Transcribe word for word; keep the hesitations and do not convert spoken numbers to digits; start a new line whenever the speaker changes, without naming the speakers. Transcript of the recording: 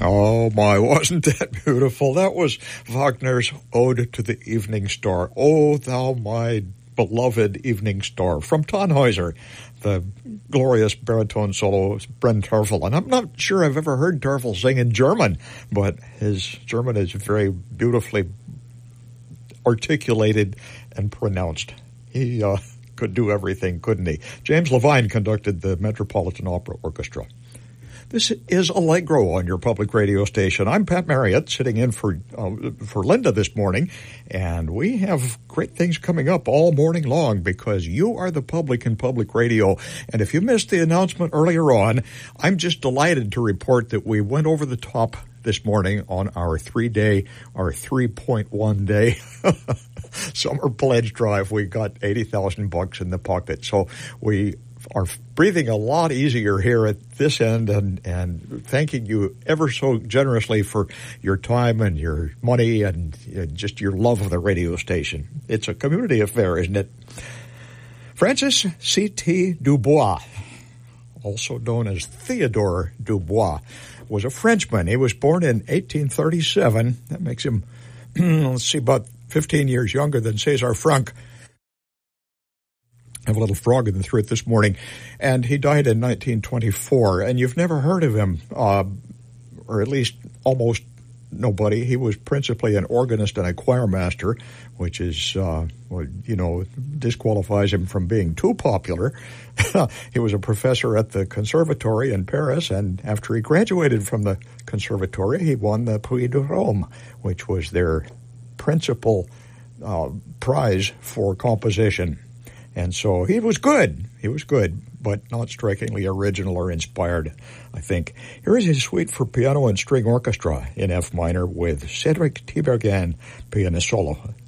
Oh, my, wasn't that beautiful? That was Wagner's Ode to the Evening Star. Oh, thou my beloved evening star, from Tannhäuser, the glorious baritone soloist Brent Terfel. And I'm not sure I've ever heard Terfel sing in German, but his German is very beautifully articulated and pronounced. He uh, could do everything, couldn't he? James Levine conducted the Metropolitan Opera Orchestra. This is Allegro on your public radio station. I'm Pat Marriott, sitting in for uh, for Linda this morning, and we have great things coming up all morning long because you are the public in public radio. And if you missed the announcement earlier on, I'm just delighted to report that we went over the top this morning on our three-day, our three point one day summer pledge drive. We got eighty thousand bucks in the pocket, so we are breathing a lot easier here at this end, and, and thanking you ever so generously for your time and your money and uh, just your love of the radio station. It's a community affair, isn't it? Francis C T Dubois, also known as Theodore Dubois, was a Frenchman. He was born in eighteen thirty-seven. That makes him, let's see, about fifteen years younger than César Franck. I have a little frog in the throat this morning. And he died in nineteen twenty-four. And you've never heard of him, uh, or at least almost nobody. He was principally an organist and a choir master, which is, uh, well, you know, disqualifies him from being too popular. He was a professor at the Conservatory in Paris, and after he graduated from the Conservatory, he won the Prix de Rome, which was their principal uh, prize for composition. And so he was good. He was good, but not strikingly original or inspired, I think. Here is his suite for piano and string orchestra in F minor with Cedric Tiberghien piano solo.